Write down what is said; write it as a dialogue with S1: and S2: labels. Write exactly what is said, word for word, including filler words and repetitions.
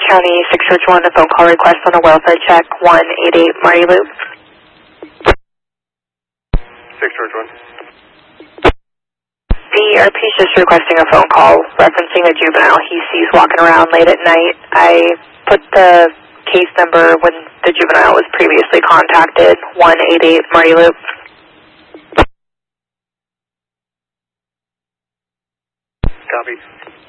S1: County, six Church one, a phone call request on a welfare check, one eight eight Marty Loop.
S2: six Church one.
S1: The E R P is just requesting a phone call referencing a juvenile he sees walking around late at night. I put the case number when the juvenile was previously contacted, one eight eight Marty Loop.
S2: Copy.